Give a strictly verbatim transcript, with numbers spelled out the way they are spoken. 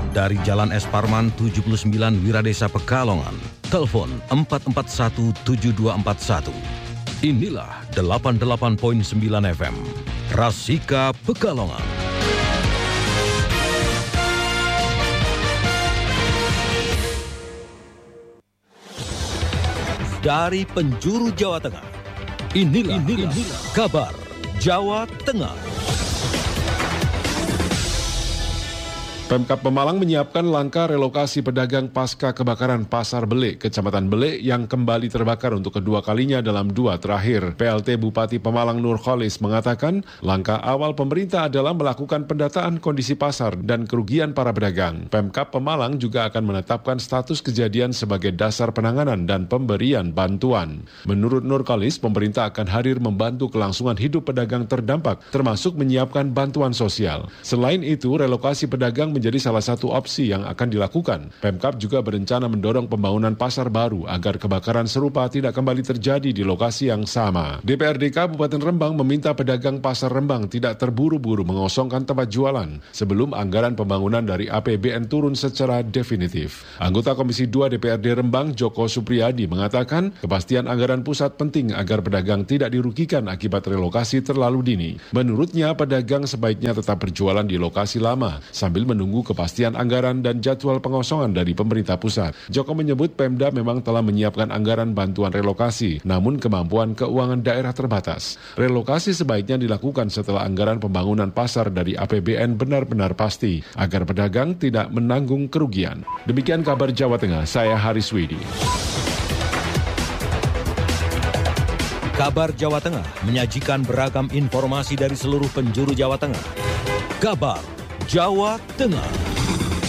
dari Jalan Es Parman tujuh puluh sembilan Wiradesa Pekalongan. Telepon empat empat satu tujuh dua empat satu. Inilah delapan puluh delapan koma sembilan F M, Rasika Pekalongan. Dari penjuru Jawa Tengah, inilah, inilah, inilah kabar Jawa Tengah. Pemkab Pemalang menyiapkan langkah relokasi pedagang pasca kebakaran Pasar Bele, Kecamatan Bele yang kembali terbakar untuk kedua kalinya dalam dua terakhir. P L T Bupati Pemalang Nur Kholis mengatakan langkah awal pemerintah adalah melakukan pendataan kondisi pasar dan kerugian para pedagang. Pemkab Pemalang juga akan menetapkan status kejadian sebagai dasar penanganan dan pemberian bantuan. Menurut Nur Kholis, pemerintah akan hadir membantu kelangsungan hidup pedagang terdampak, termasuk menyiapkan bantuan sosial. Selain itu, relokasi pedagang menjadi salah satu opsi yang akan dilakukan. Pemkab juga berencana mendorong pembangunan pasar baru agar kebakaran serupa tidak kembali terjadi di lokasi yang sama. D P R D Kabupaten Rembang meminta pedagang pasar Rembang tidak terburu-buru mengosongkan tempat jualan sebelum anggaran pembangunan dari A P B N turun secara definitif. Anggota Komisi dua D P R D Rembang, Joko Supriyadi, mengatakan kepastian anggaran pusat penting agar pedagang tidak dirugikan akibat relokasi terlalu dini. Menurutnya, pedagang sebaiknya tetap berjualan di lokasi lama sambil menunggu Menunggu kepastian anggaran dan jadwal pengosongan dari pemerintah pusat. Joko menyebut Pemda memang telah menyiapkan anggaran bantuan relokasi, namun kemampuan keuangan daerah terbatas. Relokasi sebaiknya dilakukan setelah anggaran pembangunan pasar dari A P B N benar-benar pasti, agar pedagang tidak menanggung kerugian. Demikian kabar Jawa Tengah, saya Haris Widi. Kabar Jawa Tengah menyajikan beragam informasi dari seluruh penjuru Jawa Tengah. Kabar Jawa Tengah.